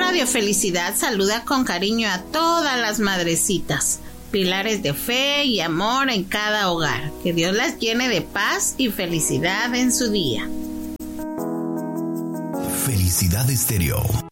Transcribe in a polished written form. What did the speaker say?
Radio Felicidad saluda con cariño a todas las madrecitas, pilares de fe y amor en cada hogar. Que Dios las llene de paz y felicidad en su día. Felicidad Estéreo.